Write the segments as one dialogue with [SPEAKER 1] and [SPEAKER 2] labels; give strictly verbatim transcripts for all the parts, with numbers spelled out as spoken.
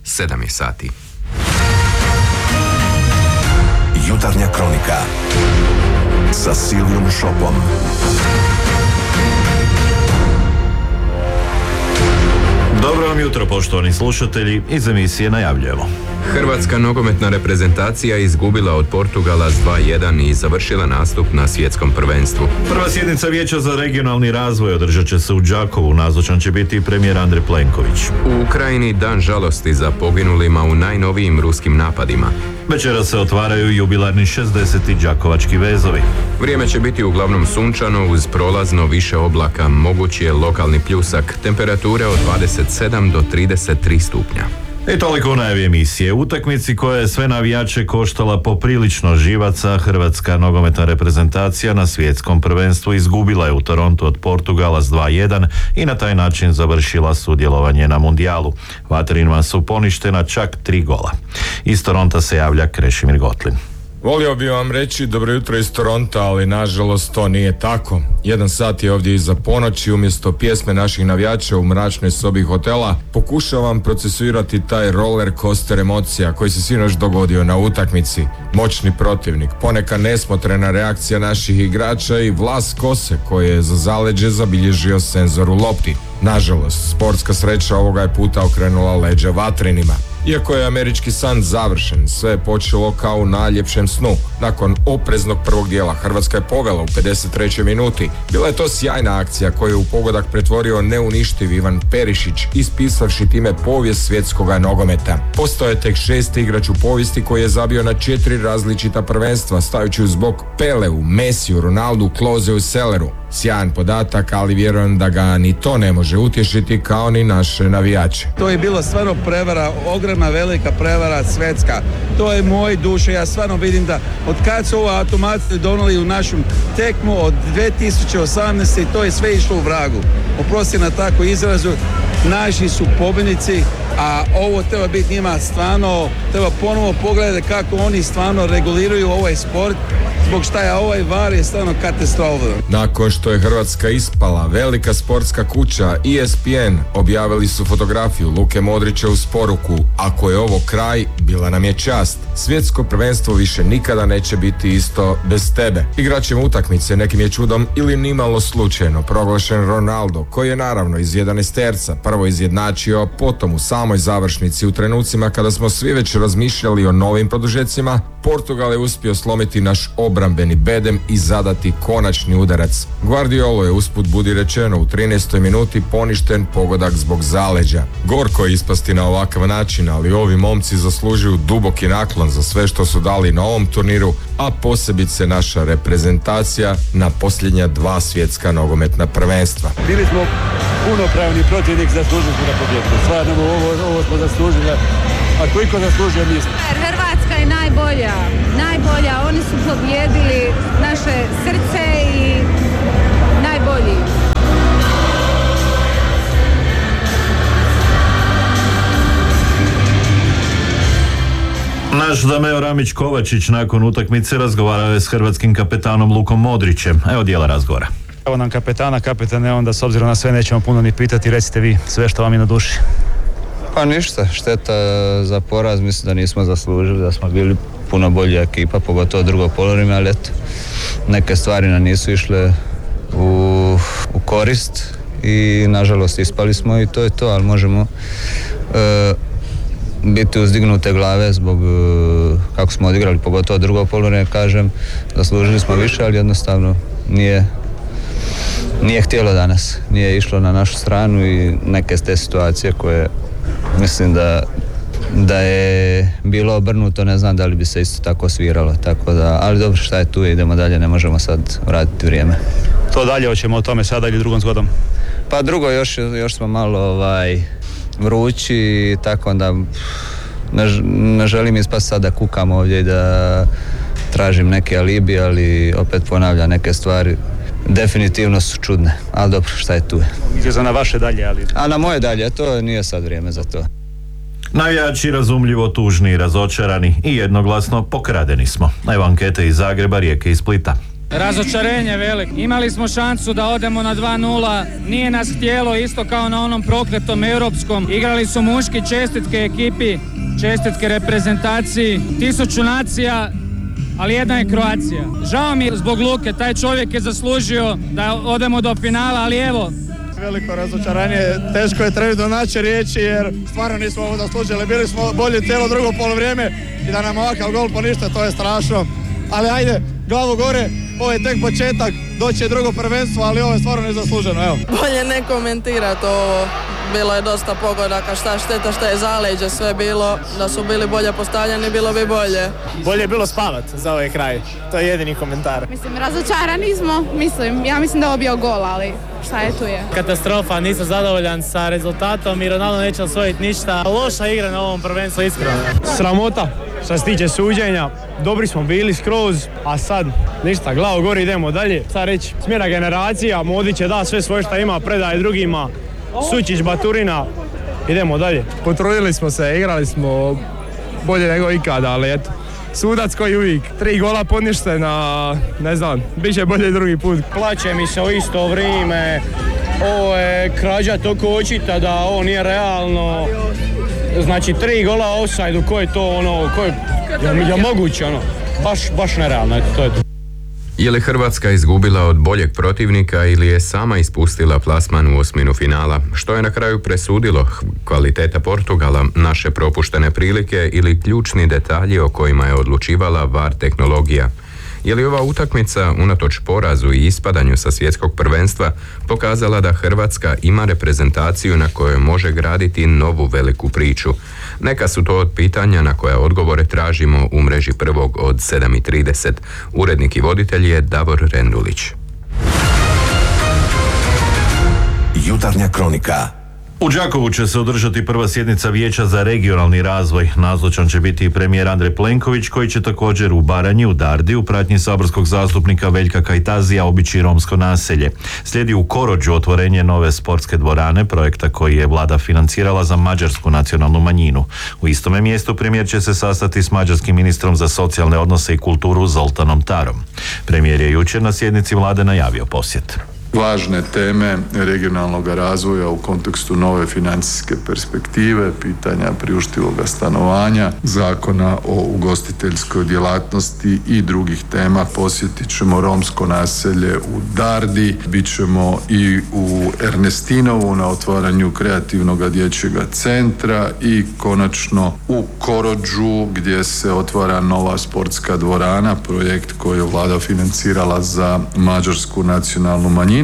[SPEAKER 1] sedam je sati.
[SPEAKER 2] Jutarnja kronika sa Silvijom Šopom.
[SPEAKER 3] Dobro vam jutro, poštovani slušatelji, iz emisije najavljujemo.
[SPEAKER 1] Hrvatska nogometna reprezentacija izgubila od Portugala s dva jedan i završila nastup na svjetskom prvenstvu.
[SPEAKER 3] Prva sjednica Vijeća za regionalni razvoj održat će se u Đakovu, nazočan će biti premijer Andrej Plenković.
[SPEAKER 1] U Ukrajini dan žalosti za poginulima u najnovijim ruskim napadima.
[SPEAKER 3] Večera se otvaraju jubilarni šezdeseti đakovački vezovi.
[SPEAKER 1] Vrijeme će biti uglavnom sunčano uz prolazno više oblaka, mogući je lokalni pljusak, temperature od dvadeset sedam do trideset tri stupnja.
[SPEAKER 3] I toliko u najavi emisije. Utakmici koja je sve navijače koštala poprilično živaca, hrvatska nogometna reprezentacija na svjetskom prvenstvu izgubila je u Torontu od Portugala s dva jedan i na taj način završila sudjelovanje na mundijalu. Vatrinima su poništena čak tri gola. Iz Toronta se javlja Krešimir Gotlin.
[SPEAKER 4] Volio bi vam reći dobro jutro iz Toronta, ali nažalost to nije tako. Jedan sat je ovdje iza ponoći, umjesto pjesme naših navijača u mračnoj sobi hotela pokušavam procesuirati taj roller coaster emocija koji se sinoć dogodio na utakmici. Moćni protivnik, ponekad nesmotrena reakcija naših igrača i vlas kose koje je za zaleđe zabilježio senzor u lopti. Nažalost, sportska sreća ovoga je puta okrenula leđa Vatrenima. Iako je američki san završen, sve je počelo kao u najljepšem snu. Nakon opreznog prvog dijela Hrvatska je povela u pedeset trećoj minuti. Bila je to sjajna akcija koju je u pogodak pretvorio neuništiv Ivan Perišić, ispisavši time povijest svjetskoga nogometa. Postao je tek šesti igrač u povijesti koji je zabio na četiri različita prvenstva, stajući uz bok Peleu, Mesiju, Ronaldu, Klozeu, Selleru. Sjajan podatak, ali vjerujem da ga ni to ne može utješiti kao ni naše navijače.
[SPEAKER 5] To je bilo stvarno prevara, ogromna velika prevara svjetska. To je moj duše, ja stvarno vidim da od kad su ovo automati donijeli u našu tekmu od dvije tisuće osamnaeste. to je sve išlo u vragu. Oprosti na tako izrazu, naši su pobjednici, a ovo treba biti njima stvarno, treba ponovo pogledati kako oni stvarno reguliraju ovaj sport, zbog šta je ovaj var je stvarno katastrofa.
[SPEAKER 4] Nakon što je Hrvatska ispala, velika sportska kuća E S P N objavili su fotografiju Luke Modrića uz poruku: ako je ovo kraj, bila nam je čast. Svjetsko prvenstvo više nikada neće biti isto bez tebe. Igračem utakmice nekim je čudom ili nimalo slučajno proglašen Ronaldo, koji je naravno iz jedanaesterca prvo izjednačio, potom u samoj završnici u trenucima kada smo svi već razmišljali o novim produžecima, Portugal je uspio slomiti naš obrambeni bedem i zadati konačni udarac. Guardiolo je usput budi rečeno u trinaestoj minuti poništen pogodak zbog zaleđa. Gorko je ispasti na ovakav način, ali ovi momci zaslužuju duboki naklon za sve što su dali na ovom turniru, a posebice naša reprezentacija na posljednja dva svjetska nogometna prvenstva.
[SPEAKER 6] Bili smo punopravni protivnik, zaslužili smo da pobjedimo. Stvarno ovo, ovo smo zaslužili. A koliko zaslužio mislim?
[SPEAKER 7] Hrvatska je najbolja, najbolja. Oni su pobjedili naše srce i najbolji.
[SPEAKER 3] Naš Dameo Ramić Kovačić nakon utakmice razgovarao je s hrvatskim kapetanom Lukom Modrićem. Evo dijela razgovora.
[SPEAKER 6] Evo nam kapetana, kapetane, onda s obzirom na sve nećemo puno ni pitati, recite vi sve što vam je na duši.
[SPEAKER 8] Pa ništa, šteta za poraz, mislim da nismo zaslužili, da smo bili puno bolja ekipa, pogotovo drugo poluvreme, ali eto, neke stvari nam nisu išle u, u korist i nažalost ispali smo i to je to, ali možemo e, biti uzdignute glave zbog e, kako smo odigrali, pogotovo drugo poluvreme, kažem, zaslužili smo više, ali jednostavno nije nije htjelo danas, nije išlo na našu stranu i neke ste situacije koje mislim da, da je bilo obrnuto, ne znam da li bi se isto tako sviralo, tako da, ali dobro, šta je tu, idemo dalje, ne možemo sad vratiti vrijeme.
[SPEAKER 6] To dalje, hoćemo o tome sada ili drugom zgodom?
[SPEAKER 8] Pa drugo, još, još smo malo ovaj, vrući, tako da ne, ne želim ispast sad da kukam ovdje i da tražim neke alibi, ali opet ponavljam neke stvari. Definitivno su čudne, ali dobro, šta je tu.
[SPEAKER 6] Izgleda na vaše dalje, ali...
[SPEAKER 8] A na moje dalje, to nije sad vrijeme za to.
[SPEAKER 3] Navijači razumljivo tužni i razočarani i jednoglasno pokradeni smo. Evo ankete iz Zagreba, Rijeke i Splita.
[SPEAKER 9] Razočarenje veliko. Imali smo šansu da odemo na dva nula, nije nas htjelo, isto kao na onom prokletom europskom. Igrali su muški, čestitke ekipi, čestitke reprezentaciji, tisuću nacija, ali jedna je Kroacija. Žao mi je zbog Luke, taj čovjek je zaslužio da odemo do finala, ali evo.
[SPEAKER 10] Veliko razočaranje, teško je trenutno naći riječi jer stvarno nismo ovo zaslužili, bili smo bolji cijelo drugo polovrijeme i da nam ovakav gol poništa, to je strašno. Ali ajde, glavu gore, ovo je tek početak, doći je drugo prvenstvo, ali ovo je stvarno nezasluženo, evo.
[SPEAKER 11] Bolje ne komentirati ovo, bilo je dosta pogodaka, šta šteta, šta je zaleđe, sve bilo, da su bili bolje postavljeni, bilo bi bolje.
[SPEAKER 10] Bolje je bilo spavat za ovaj kraj, to je jedini komentar.
[SPEAKER 7] Mislim, razočarani smo, mislim, ja mislim da je ovo bio gol, ali šta je tu je.
[SPEAKER 9] Katastrofa, nisam zadovoljan sa rezultatom i Ronaldo neće osvojiti ništa. Loša igra na ovom prvenstvu, iskreno.
[SPEAKER 10] Sramota, što se tiče suđenja, dobri smo bili skroz, a sad ništa, glavu gori, idemo dalje. Sad reći, smjena generacija, Modić je da sve svoje što ima, predaje drugima, Sučić, Baturina, idemo dalje. Potrudili smo se, igrali smo bolje nego ikada, ali eto, sudac koji uvijek, tri gola poništena, ne znam, bit će bolje drugi put. Plaće mi se u isto vrijeme, ovo je krađa toliko očita da ovo nije realno. Znači tri gola offside-u, ko je to ono, ko je, je, je moguće ono, baš, baš nerealno, eto, to je to.
[SPEAKER 1] Je li Hrvatska izgubila od boljeg protivnika ili je sama ispustila plasman u osminu finala? Što je na kraju presudilo? Kvaliteta Portugala, naše propuštene prilike ili ključni detalji o kojima je odlučivala V A R tehnologija? Je li ova utakmica, unatoč porazu i ispadanju sa svjetskog prvenstva, pokazala da Hrvatska ima reprezentaciju na kojoj može graditi novu veliku priču? Neka su to od pitanja na koja odgovore tražimo u mreži prvog od sedam i trideset. Urednik i voditelj je Davor Rendulić.
[SPEAKER 2] Jutarnja kronika.
[SPEAKER 3] U Đakovu će se održati prva sjednica Vijeća za regionalni razvoj. Nazočan će biti i premijer Andrej Plenković, koji će također u Baranji, u Dardi, u pratnji saborskog zastupnika Veljka Kajtazija obići romsko naselje. Slijedi u Korođu otvorenje nove sportske dvorane, projekta koji je vlada financirala za mađarsku nacionalnu manjinu. U istome mjestu premijer će se sastati s mađarskim ministrom za socijalne odnose i kulturu Zoltanom Tarom. Premijer je jučer na sjednici vlade najavio posjet.
[SPEAKER 12] Važne teme regionalnog razvoja u kontekstu nove financijske perspektive, pitanja priuštivog stanovanja, zakona o ugostiteljskoj djelatnosti i drugih tema. Posjetit ćemo romsko naselje u Dardi, bit ćemo i u Ernestinovu na otvaranju kreativnog dječjeg centra i konačno u Korođu gdje se otvara nova sportska dvorana, projekt koji je vlada financirala za mađarsku nacionalnu manjinu.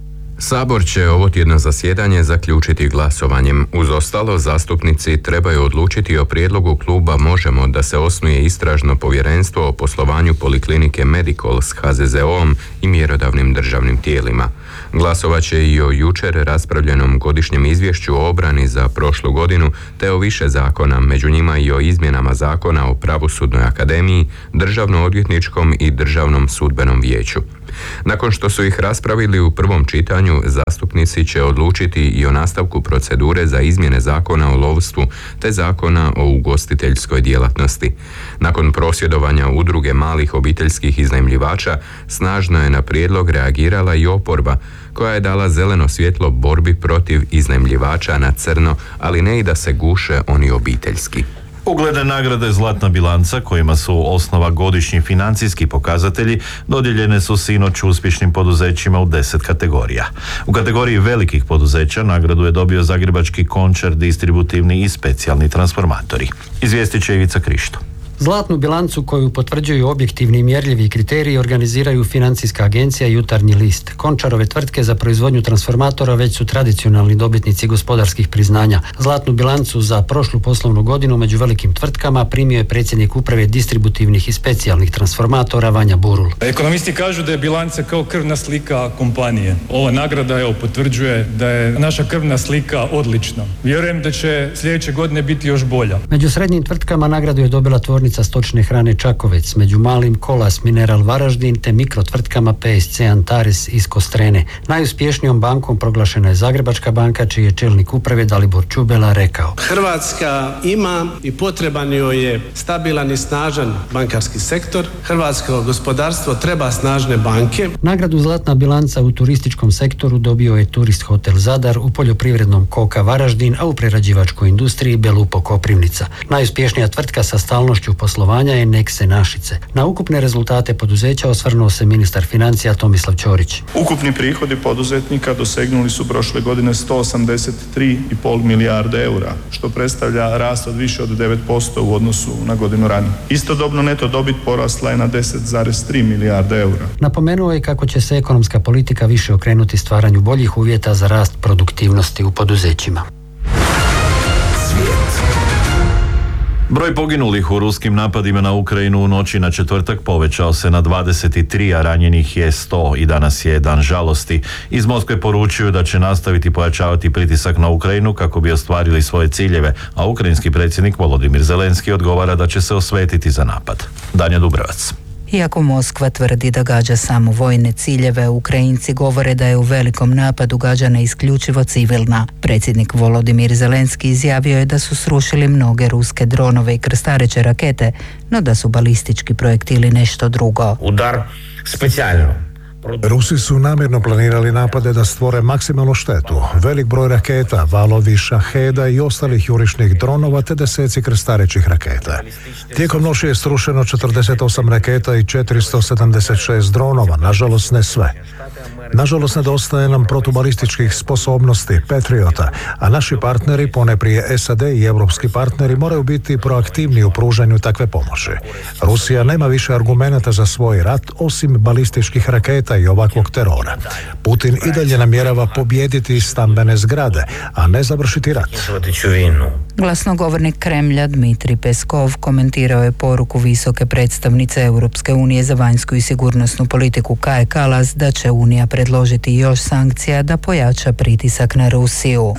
[SPEAKER 1] Sabor će ovo tjedno zasjedanje zaključiti glasovanjem. Uz ostalo, zastupnici trebaju odlučiti o prijedlogu kluba Možemo da se osnuje istražno povjerenstvo o poslovanju poliklinike Medikol s H Z Z O-om i mjerodavnim državnim tijelima. Glasovat će i o jučer raspravljenom godišnjem izvješću o obrani za prošlu godinu, te o više zakona, među njima i o izmjenama zakona o Pravosudnoj akademiji, Državno-odvjetničkom i Državnom sudbenom vijeću. Nakon što su ih raspravili u prvom čitanju, zastupnici će odlučiti i o nastavku procedure za izmjene zakona o lovstvu te zakona o ugostiteljskoj djelatnosti. Nakon prosvjedovanja udruge malih obiteljskih iznajmljivača, snažno je na prijedlog reagirala i oporba, koja je dala zeleno svjetlo borbi protiv iznajmljivača na crno, ali ne i da se guše oni obiteljski.
[SPEAKER 3] Ugledne nagrade Zlatna bilanca, kojima su osnova godišnji financijski pokazatelji, dodijeljene su sinoć uspješnim poduzećima u deset kategorija. U kategoriji velikih poduzeća nagradu je dobio zagrebački Končar, distributivni i specijalni transformatori. Izvijestit će Ivica Krišto.
[SPEAKER 13] Zlatnu bilancu koju potvrđuju objektivni i mjerljivi kriteriji organiziraju Financijska agencija i Jutarnji list. Končarove tvrtke za proizvodnju transformatora već su tradicionalni dobitnici gospodarskih priznanja. Zlatnu bilancu za prošlu poslovnu godinu među velikim tvrtkama primio je predsjednik uprave distributivnih i specijalnih transformatora Vanja Burul.
[SPEAKER 14] Ekonomisti kažu da je bilanca kao krvna slika kompanije. Ova nagrada evo potvrđuje da je naša krvna slika odlična. Vjerujem da će sljedeće godine biti još bolja.
[SPEAKER 13] Među srednjim tvrtkama nagradu je dobila tvornica tvornica stočne hrane Čakovec, među malim Kolas Mineral Varaždin te mikrotvrtkama P S C Antares iz Kostrene. Najuspješnijom bankom proglašena je Zagrebačka banka, čiji je čelnik uprave Dalibor Čubela rekao:
[SPEAKER 15] Hrvatska ima i potreban joj je stabilan i snažan bankarski sektor. Hrvatsko gospodarstvo treba snažne banke.
[SPEAKER 13] Nagradu Zlatna bilanca u turističkom sektoru dobio je Turist Hotel Zadar, u poljoprivrednom Koka Varaždin, a u prerađivačkoj industriji Belupo Koprivnica. Najuspješnija tvrtka sa stalnošću poslovanja je Nekse Našice. Na ukupne rezultate poduzeća osvrnuo se ministar financija Tomislav Ćorić.
[SPEAKER 16] Ukupni prihodi poduzetnika dosegnuli su prošle godine sto osamdeset tri i pol milijarde eura, što predstavlja rast od više od devet posto u odnosu na godinu ranije. Istodobno neto dobit porasla je na deset zarez tri milijarde eura.
[SPEAKER 13] Napomenuo je kako će se ekonomska politika više okrenuti stvaranju boljih uvjeta za rast produktivnosti u poduzećima.
[SPEAKER 3] Broj poginulih u ruskim napadima na Ukrajinu u noći na četvrtak povećao se na dvadeset tri, a ranjenih je sto i danas je dan žalosti. Iz Moskve poručuju da će nastaviti pojačavati pritisak na Ukrajinu kako bi ostvarili svoje ciljeve, a ukrajinski predsjednik Volodimir Zelenski odgovara da će se osvetiti za napad. Danja Dubrevac.
[SPEAKER 17] Iako Moskva tvrdi da gađa samo vojne ciljeve, Ukrajinci govore da je u velikom napadu gađana isključivo civilna. Predsjednik Volodimir Zelenski izjavio je da su srušili mnoge ruske dronove i krstareće rakete, no da su balistički projektili nešto drugo.
[SPEAKER 18] Udar specijalno.
[SPEAKER 19] Rusi su namjerno planirali napade da stvore maksimalnu štetu. Velik broj raketa, valovi šaheda i ostalih jurišnih dronova te deseci krstarećih raketa. Tijekom noći je srušeno četrdeset osam raketa i četiristo sedamdeset šest dronova, nažalost ne sve. Nažalost nedostaje nam protubalističkih sposobnosti, Patriota, a naši partneri, poneprije S A D i europski partneri, moraju biti proaktivni u pružanju takve pomoći. Rusija nema više argumenata za svoj rat osim balističkih raketa i ovakvog terora. Putin i dalje namjerava pobijediti stambene zgrade, a ne završiti rat.
[SPEAKER 17] Glasnogovornik Kremlja Dmitrij Peskov komentirao je poruku visoke predstavnice Europske unije za vanjsku i sigurnosnu politiku Kaje Kalas da će Unija predložiti još sankcija da pojača pritisak na Rusiju.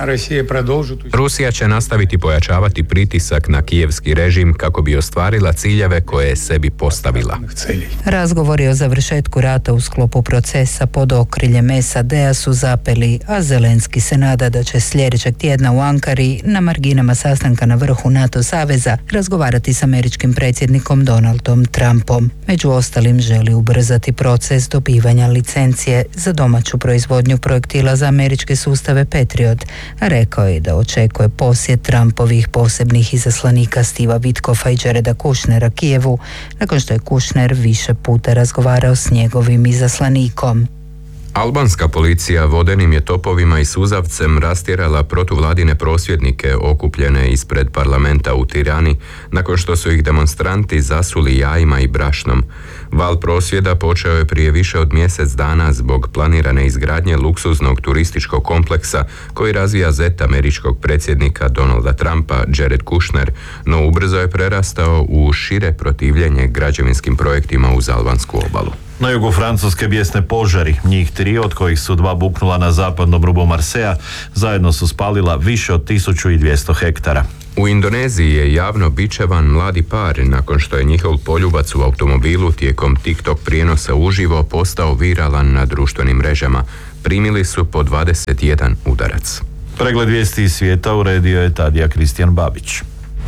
[SPEAKER 1] Rusija će nastaviti pojačavati pritisak na kijevski režim kako bi ostvarila ciljeve koje je sebi postavila.
[SPEAKER 17] Razgovori o završetku rata u sklopu procesa pod okriljem S A D-a su zapeli, a Zelenski se nada da će sljedećeg tjedna u Ankari na marginama sastanka na vrhu NATO saveza razgovarati s američkim predsjednikom Donaldom Trumpom. Među ostalim želi ubrzati proces dobivanja licencije za domaću proizvodnju projektila za američke sustave Patriot, a rekao je da očekuje posjet Trumpovih posebnih izaslanika Stiva Witkoffa i Jareda Kushnera Kijevu, nakon što je Kushner više puta razgovarao s njegovim izaslanikom.
[SPEAKER 1] Albanska policija vodenim je topovima i suzavcem rastjerala protuvladine prosvjednike okupljene ispred parlamenta u Tirani, nakon što su ih demonstranti zasuli jajima i brašnom. Val prosvjeda počeo je prije više od mjesec dana zbog planirane izgradnje luksuznog turističkog kompleksa koji razvija zet američkog predsjednika Donalda Trumpa, Jared Kushner, no ubrzo je prerastao u šire protivljenje građevinskim projektima uz albansku obalu.
[SPEAKER 3] Na jugu Francuske bijesne požari, njih tri, od kojih su dva buknula na zapadnom rubu Marseja, zajedno su spalila više od tisuću dvjesto hektara.
[SPEAKER 1] U Indoneziji je javno bičevan mladi par nakon što je njihov poljubac u automobilu tijekom TikTok prijenosa uživo postao viralan na društvenim mrežama. Primili su po dvadeset jedan udarac.
[SPEAKER 3] Pregled vijesti iz svijeta uredio je Tadija Kristijan Babić.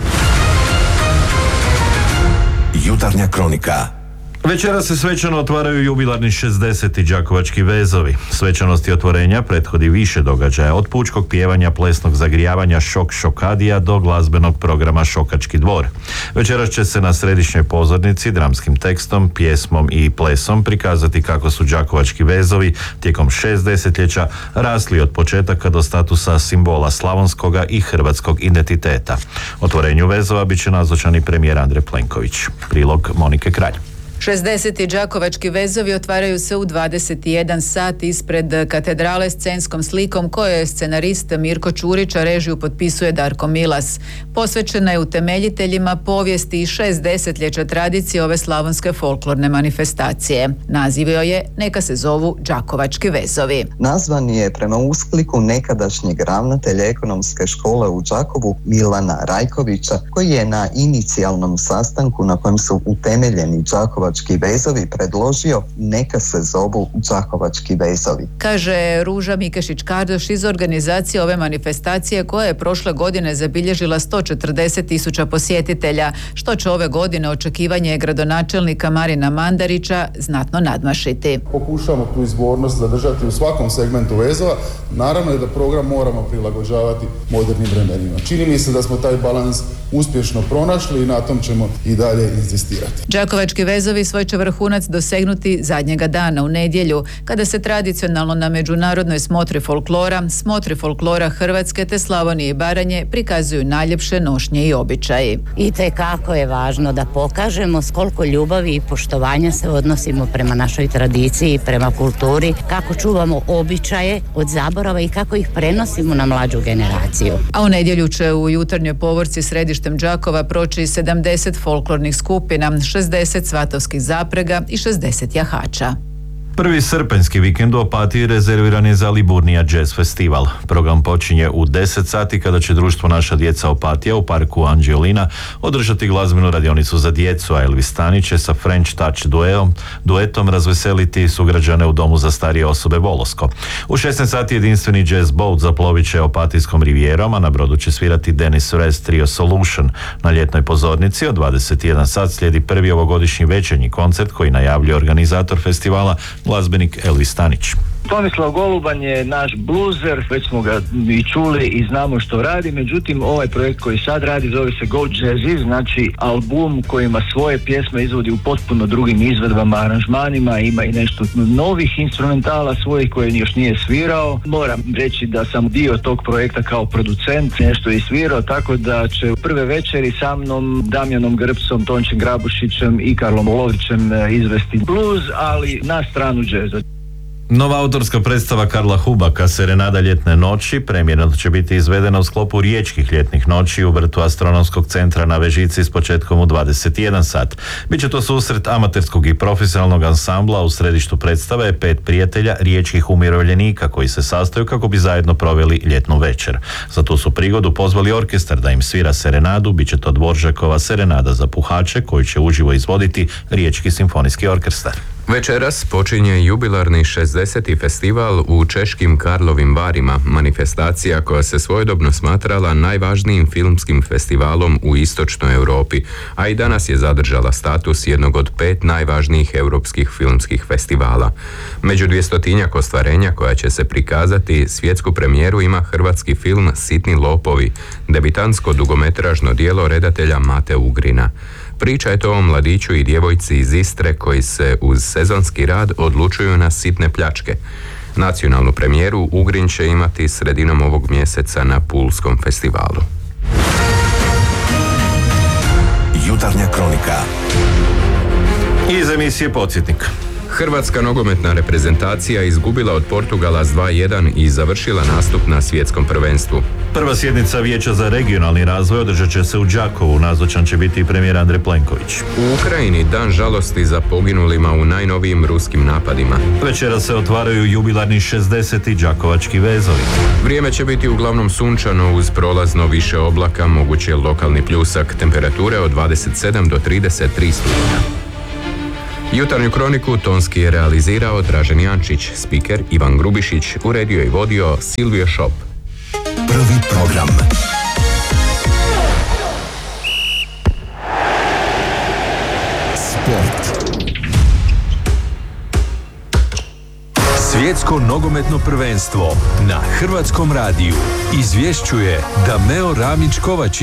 [SPEAKER 2] Jutarnja kronika.
[SPEAKER 3] Večera se svečano otvaraju jubilarni šezdeseti đakovački vezovi. Svečanosti otvorenja prethodi više događaja, od pučkog pjevanja, plesnog zagrijavanja Šok Šokadija do glazbenog programa Šokački dvor. Večeras će se na središnjoj pozornici dramskim tekstom, pjesmom i plesom prikazati kako su đakovački vezovi tijekom šest desetljeća rasli od početaka do statusa simbola slavonskoga i hrvatskog identiteta. Otvorenju vezova bit će nazočan i premijer Andrej Plenković. Prilog Monike Kralj.
[SPEAKER 17] šezdeseti đakovački vezovi otvaraju se u dvadeset jedan sat ispred katedrale scenskom slikom koje je scenarist Mirko Čurić, a režiju potpisuje Darko Milas. Posvećena je utemeljiteljima povijesti i šest desetljeća tradicije ove slavonske folklorne manifestacije. Naziv joj je Neka se zovu Đakovački vezovi.
[SPEAKER 20] Nazvan je prema uskliku nekadašnjeg ravnatelja ekonomske škole u Đakovu Milana Rajkovića, koji je na inicijalnom sastanku na kojem su utemeljeni Đakovački vezovi predložio neka se zovu Đakovački vezovi.
[SPEAKER 17] Kaže Ruža Mikešić-Kardoš iz organizacije ove manifestacije koja je prošle godine zabilježila sto četrdeset tisuća posjetitelja, što će ove godine očekivanje gradonačelnika Marina Mandarića znatno nadmašiti.
[SPEAKER 21] Pokušamo tu izvornost zadržati u svakom segmentu vezova. Naravno je da program moramo prilagođavati modernim vremenima. Čini mi se da smo taj balans uspješno pronašli i na tom ćemo i dalje inzistirati.
[SPEAKER 17] Đakovački vezovi svoj će vrhunac dosegnuti zadnjega dana u nedjelju, kada se tradicionalno na međunarodnoj smotri folklora, smotri folklora Hrvatske te Slavonije i Baranje prikazuju najljepše nošnje i običaji.
[SPEAKER 22] I tekako je važno da pokažemo s koliko ljubavi i poštovanja se odnosimo prema našoj tradiciji, prema kulturi, kako čuvamo običaje od zaborava i kako ih prenosimo na mlađu generaciju.
[SPEAKER 17] A u nedjelju će u jutarnjoj povorci središtem Đakova proći sedamdeset folklornih skupina, šezdeset svatovskih zaprega i šezdeset jahača.
[SPEAKER 3] Prvi srpanjski vikend u Opatiji rezerviran je za Liburnija Jazz Festival. Program počinje u deset sati kada će društvo Naša djeca Opatija u parku Anđelina održati glazbenu radionicu za djecu, a Elvis Stanić će sa French Touch duetom, duetom razveseliti sugrađane u domu za starije osobe Volosko. U šesnaest sati jedinstveni jazz boat zaplovit će Opatijskom rivijerom, a na brodu će svirati Dennis Rez Trio Solution. Na ljetnoj pozornici od dvadeset jedan sat slijedi prvi ovogodišnji večernji koncert koji najavljuje organizator festivala, glazbenik Elvis Stanić.
[SPEAKER 23] Tomislav Goluban je naš bluzer, već smo ga i čuli i znamo što radi, međutim ovaj projekt koji sad radi zove se Go Jazzy, znači album koji ima svoje pjesme, izvodi u potpuno drugim izvedbama, aranžmanima, ima i nešto novih instrumentala svojih koje još nije svirao. Moram reći da sam dio tog projekta kao producent, nešto je svirao, tako da će u prve večeri sa mnom, Damjanom Grpsom, Tončem Grabušićem i Karlom Lovićem izvesti blues, ali na stranu džeza.
[SPEAKER 3] Nova autorska predstava Karla Hubaka, Serenada ljetne noći, premijerno će biti izvedena u sklopu riječkih ljetnih noći u vrtu Astronomskog centra na Vežici s početkom u dvadeset jedan sat. Biće to susret amaterskog i profesionalnog ansambla, u središtu predstave je pet prijatelja riječkih umirovljenika koji se sastaju kako bi zajedno proveli ljetnu večer. Za tu su prigodu pozvali orkestar da im svira serenadu, biće to Dvoržakova Serenada za puhače koju će uživo izvoditi Riječki simfonijski orkestar.
[SPEAKER 1] Večeras počinje jubilarni šezdeseti festival u češkim Karlovim Varima, manifestacija koja se svojedobno smatrala najvažnijim filmskim festivalom u istočnoj Europi, a i danas je zadržala status jednog od pet najvažnijih europskih filmskih festivala. Među dvjestotinjak ostvarenja koja će se prikazati, svjetsku premijeru ima hrvatski film Sitni lopovi, debitantsko dugometražno djelo redatelja Mate Ugrina. Priča je to o mladiću i djevojci iz Istre koji se uz sezonski rad odlučuju na sitne pljačke. Nacionalnu premijeru Ugrin će imati sredinom ovog mjeseca na Pulskom festivalu.
[SPEAKER 2] Jutarnja kronika.
[SPEAKER 3] Iz emisije Podsjetnik.
[SPEAKER 1] Hrvatska nogometna reprezentacija izgubila od Portugala s dva jedan i završila nastup na svjetskom prvenstvu.
[SPEAKER 3] Prva sjednica Vijeća za regionalni razvoj održat će se u Đakovu, nazočan će biti i premijer Andrej Plenković.
[SPEAKER 1] U Ukrajini dan žalosti za poginulima u najnovijim ruskim napadima.
[SPEAKER 3] Večera se otvaraju jubilarni šezdeseti Đakovački vezovi.
[SPEAKER 1] Vrijeme će biti uglavnom sunčano uz prolazno više oblaka, moguće lokalni pljusak, temperature od dvadeset sedam do trideset tri stupnja. Jutarnju kroniku tonski je realizirao Dražen Jančić, spiker Ivan Grubišić, uredio i vodio Silvio Šop.
[SPEAKER 2] Prvi program. Sport.
[SPEAKER 24] Svjetsko nogometno prvenstvo na Hrvatskom radiju izvješćuje Dameo Ramić Kovačić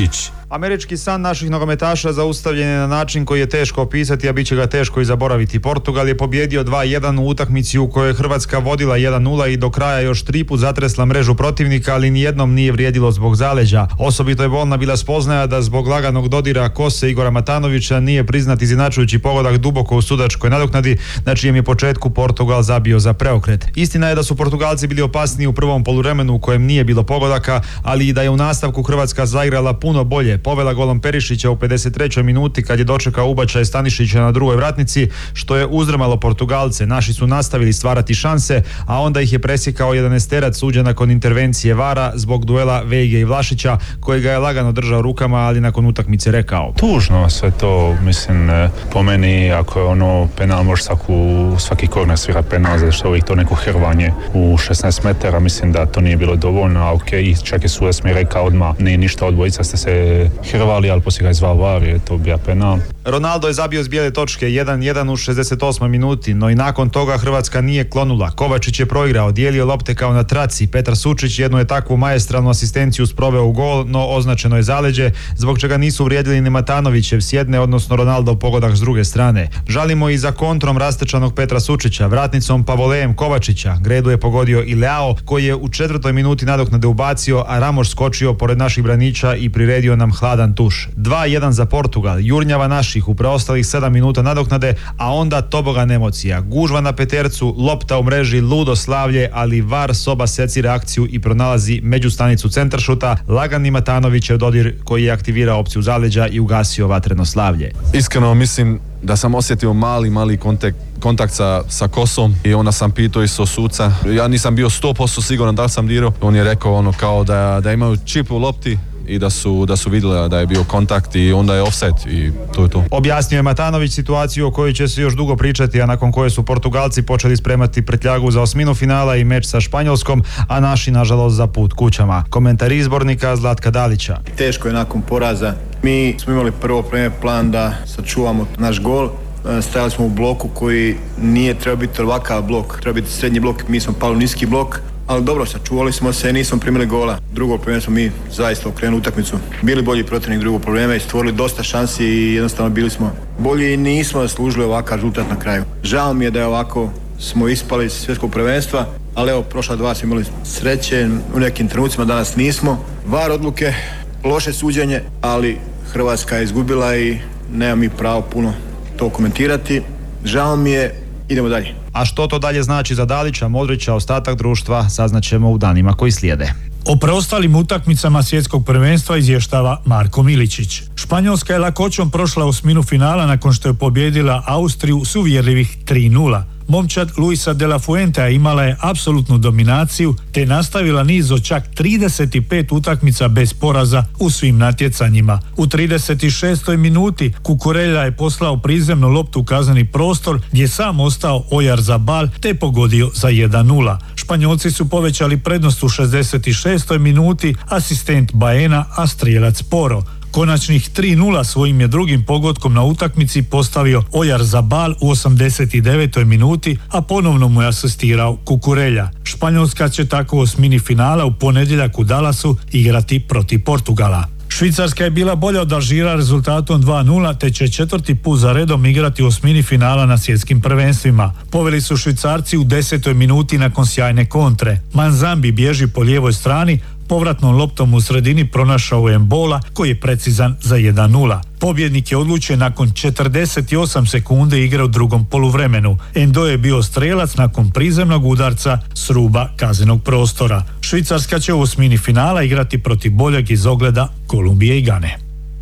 [SPEAKER 4] Američki san naših nogometaša zaustavljen je na način koji je teško opisati, a bit će ga teško i zaboraviti. Portugal je pobjedio dva jedan u utakmici u kojoj je Hrvatska vodila jedan nula i do kraja još tri put zatresla mrežu protivnika, ali nijednom nije vrijedilo zbog zaleđa. Osobito je bolna bila spoznaja da zbog laganog dodira kose Igora Matanovića nije priznat izjednačujući pogodak duboko u sudačkoj nadoknadi, na čijem je početku Portugal zabio za preokret. Istina je da su Portugalci bili opasniji u prvom poluvremenu u kojem nije bilo pogodaka, ali i da je u nastavku Hrvatska zaigrala puno bolje. Povela golom Perišića u pedeset trećoj minuti kad je dočekao ubačaj Stanišića na drugoj vratnici, što je uzdrmalo Portugalce. Naši su nastavili stvarati šanse, a onda ih je presjekao jedanaesterac suđen nakon intervencije vara zbog duela Vejge i Vlašića, koji ga je lagano držao rukama, ali nakon utakmice rekao:
[SPEAKER 5] tužno sve to, mislim, po meni, ako je ono penal, može svaku, svaki korner svira penal, zato što uvijek to neko hrvanje u šesnaest metara, mislim da to nije bilo dovoljno, a ok, čak je sudac mi rekao odmah, nije ništa, od dvojica ste se hrvali, ali poslije ga je zvao var, je to bio penal.
[SPEAKER 4] Ronaldo je zabio s bijele točke jedan jedan u šezdeset osmoj minuti, no i nakon toga Hrvatska nije klonula. Kovačić je proigrao, dijelio lopte kao na traci. Petar Sučić jednu je takvu maestralnu asistenciju sproveo u gol, no označeno je zaleđe, zbog čega nisu vrijedili ni Matanovićev s jedne, odnosno Ronaldo pogodak s druge strane. Žalimo i za kontrom rastečanog Petra Sučića, vratnicom Pavolejem Kovačića. Gredu je pogodio i Leao, koji je u četvrtoj minuti nadoknade ubacio, a Ramos skočio pored naših braniča i priredio nam hladan tuš. dva jedan za Portugal, jurnjava naših u preostalih sedam minuta nadoknade, a onda tobogan emocija. Gužva na petercu, lopta u mreži, ludo slavlje, ali var soba seci reakciju i pronalazi međustanicu centaršuta, lagani Matanovićev dodir koji je aktivirao opciju zaleđa i ugasio vatreno slavlje.
[SPEAKER 6] Iskreno mislim da sam osjetio mali, mali kontakt, kontakt sa, sa kosom i onda sam pitao isto suca. Ja nisam bio sto posto siguran da sam dirao. On je rekao ono kao da, da imaju čip u lopti i da su, da su vidjeli da je bio kontakt i onda je offset i to je to.
[SPEAKER 4] Objasnio je Matanović situaciju o kojoj će se još dugo pričati, a nakon koje su Portugalci počeli spremati pretljagu za osminu finala i meč sa Španjolskom, a naši nažalost za put kućama. Komentar izbornika Zlatka Dalića.
[SPEAKER 24] Teško je nakon poraza. Mi smo imali prvo plan da sačuvamo naš gol. Stajali smo u bloku koji nije trebao biti ovakav blok, treba biti srednji blok, mi smo pali u niski blok. Ali dobro, sačuvali smo se, nismo primili gola. Drugo probleme smo mi zaista okrenuli utakmicu. Bili bolji protivnik drugo probleme i stvorili dosta šansi i jednostavno bili smo bolji i nismo zaslužili ovakav rezultat na kraju. Žao mi je da je ovako smo ispali iz svjetskog prvenstva, ali evo, prošla dva smo imali sreće, u nekim trenucima danas nismo. var odluke, loše suđenje, ali Hrvatska je izgubila i nema mi pravo puno to komentirati. Žao mi je, idemo dalje.
[SPEAKER 4] A što to dalje znači za Dalića, Modrića, ostatak društva, saznaćemo u danima koji slijede.
[SPEAKER 25] O preostalim utakmicama svjetskog prvenstva izvještava Marko Miličić. Španjolska je lakoćom prošla osminu finala nakon što je pobijedila Austriju s uvjerljivih tri nula. Momčad Luisa de la Fuentea imala je apsolutnu dominaciju te nastavila niz od čak trideset pet utakmica bez poraza u svim natjecanjima. U trideset šestoj minuti Kukurelja je poslao prizemnu loptu u kazneni prostor gdje je sam ostao Oyarzabal te pogodio za jedan nula. Španjolci su povećali prednost u šezdeset šestoj minuti, asistent Baena, a strijelac Poro. Konačnih tri nula svojim je drugim pogodkom na utakmici postavio Oyarzabal u osamdeset devetoj minuti, a ponovno mu je asistirao Kukurelja. Španjolska će tako u osmini finala u ponedjeljak u Dallasu igrati protiv Portugala. Švicarska je bila bolja od Alžira rezultatom dva nula te će četvrti put za redom igrati u osmini finala na svjetskim prvenstvima. Poveli su Švicarci u desetoj minuti nakon sjajne kontre. Manzambi bježi po lijevoj strani, povratnom loptom u sredini pronašao Embola koji je precizan za jedan nula. Pobjednik je odlučen nakon četrdeset osam sekunde igre u drugom poluvremenu. Endo je bio strelac nakon prizemnog udarca s ruba kaznenog prostora. Švicarska će u osmini finala igrati protiv boljeg iz ogleda Kolumbije i Gane.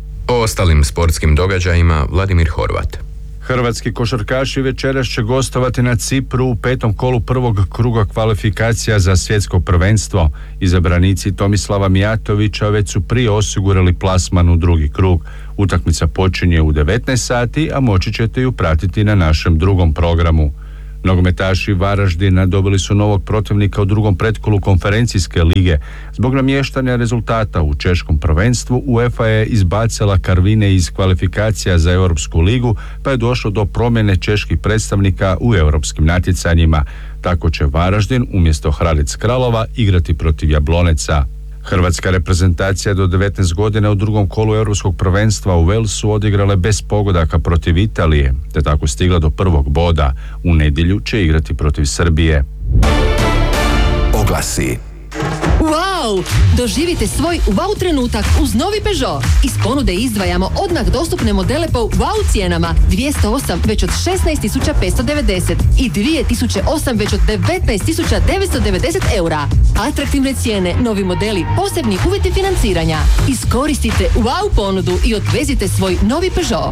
[SPEAKER 1] O ostalim sportskim događajima Vladimir Horvat.
[SPEAKER 26] Hrvatski košarkaši večeras će gostovati na Cipru u petom kolu prvog kruga kvalifikacija za svjetsko prvenstvo. Izabranici Tomislava Mijatovića već su prije osigurali plasman u drugi krug. Utakmica počinje u devetnaest sati, a moći ćete ju pratiti na našem drugom programu. Nogometaši Varaždina dobili su novog protivnika u drugom pretkolu konferencijske lige. Zbog namještanja rezultata u češkom prvenstvu, UEFA je izbacila Karvine iz kvalifikacija za Europsku ligu, pa je došlo do promjene čeških predstavnika u europskim natjecanjima. Tako će Varaždin umjesto Hradec Kralova igrati protiv Jabloneca. Hrvatska reprezentacija do devetnaest godina u drugom kolu europskog prvenstva u Walesu odigrala bez pogodaka protiv Italije, te tako stigla do prvog boda. U nedjelju će igrati protiv Srbije.
[SPEAKER 2] Oglasi.
[SPEAKER 7] Wow! Doživite svoj wow trenutak uz novi Peugeot. Iz ponude izdvajamo odmah dostupne modele po wow cijenama. dvjesto osam već od šesnaest tisuća petsto devedeset i dvije tisuće osam već od devetnaest tisuća devetsto devedeset eura. Atraktivne cijene, novi modeli, posebni uvjeti financiranja. Iskoristite wow ponudu i odvezite svoj novi Peugeot.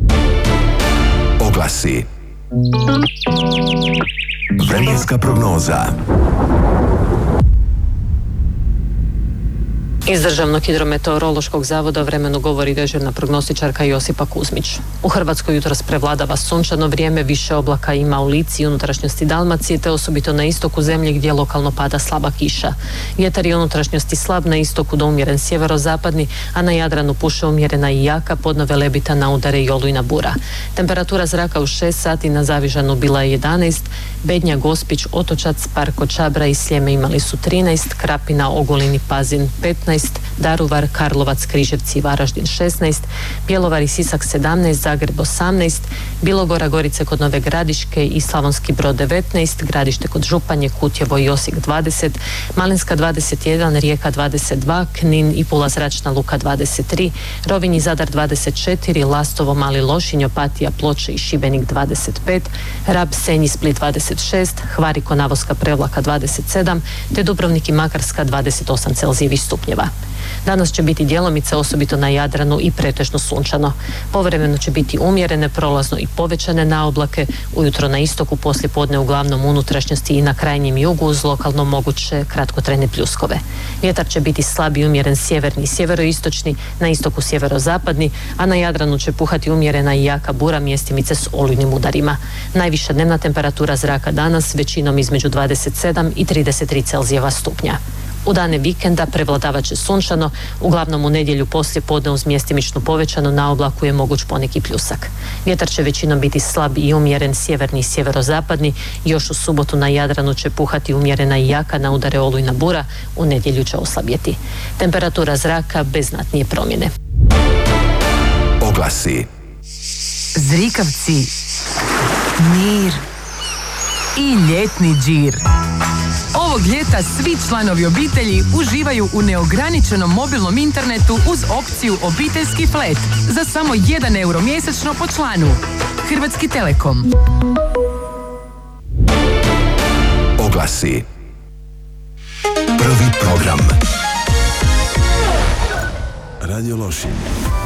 [SPEAKER 2] Oglasi. Vremenska prognoza.
[SPEAKER 8] Iz Državnog hidrometeorološkog zavoda o vremenu govori dežurna prognostičarka Josipa Kuzmić. U Hrvatskoj jutros prevladava sunčano vrijeme, više oblaka ima u Lici i unutrašnjosti Dalmacije, te osobito na istoku zemlje gdje lokalno pada slaba kiša. Vjetar je u unutrašnjosti slab, na istoku do umjeren sjeverozapadni, a na Jadranu puše umjerena i jaka, podno Velebita na udare i olujna bura. Temperatura zraka u šest sati na Zavižanu bila je jedanaest, Bednja, Gospić, Otočac, Parko, Čabra i Sljeme imali su trinaest, Krapina, Ogulin i Pazin petnaest, Daruvar, Karlovac, Križevci i Varaždin šesnaest, Bjelovar i Sisak sedamnaest, Zagreb osamnaest, Bilogora, Gorice kod Nove Gradiške i Slavonski Brod devetnaest, Gradište kod Županje, Kutjevo i Osijek dvadeset, Malinska dvadeset jedan, Rijeka dvadeset dva, Knin i Pula zračna luka dvadeset tri, Rovinj i Zadar dvadeset četiri, Lastovo, Mali Lošinj, Opatija, Ploče i Šibenik dvadeset pet, Rab, Senj i Split dvadeset šest, Hvar i Konavoska Prevlaka dvadeset sedam, te Dubrovnik i Makarska dvadeset osam Celzijevih stupnjeva. Danas će biti djelomice, osobito na Jadranu, i pretežno sunčano. Povremeno će biti umjerene, prolazno i povećane naoblake, ujutro na istoku, poslije podne uglavnom unutrašnjosti i na krajnjem jugu uz lokalno moguće kratkotrajne pljuskove. Vjetar će biti slab i umjeren sjeverni i sjeveroistočni, na istoku sjeverozapadni, a na Jadranu će puhati umjerena i jaka bura, mjestimice s olujnim udarima. Najviša dnevna temperatura zraka danas većinom između dvadeset sedam i trideset tri Celzijeva stupnja. U dane vikenda prevladavat će sunčano, uglavnom u nedjelju poslije podne uz mjestimičnu povećanu na oblaku je moguć poneki pljusak. Vjetar će većinom biti slab i umjeren sjeverni i sjeverozapadni, još u subotu na Jadranu će puhati umjerena i jaka, na udare olujna bura, u nedjelju će oslabjeti. Temperatura zraka bez znatnije promjene.
[SPEAKER 2] Oglasi.
[SPEAKER 9] Zrikavci, mir i ljetni džir. Ovog ljeta svi članovi obitelji uživaju u neograničenom mobilnom internetu uz opciju obiteljski flat za samo jedan euro mjesečno po članu. Hrvatski Telekom.
[SPEAKER 2] Oglasi. Prvi program. Radio Lošinj.